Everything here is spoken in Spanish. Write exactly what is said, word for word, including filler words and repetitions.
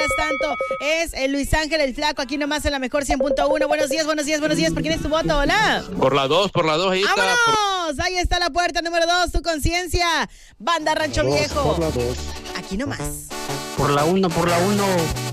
digas tanto. Es el Luis Ángel el Flaco, aquí nomás en la mejor cien punto uno. Buenos días, buenos días, buenos días. ¿Por quién es tu voto? Hola. Por la dos, por la dos, ahí está. ¡Vámonos! Ahí está la puerta número dos, tu conciencia. Banda Rancho Por la dos, Viejo. por la dos. Aquí nomás. Por la uno, por la uno.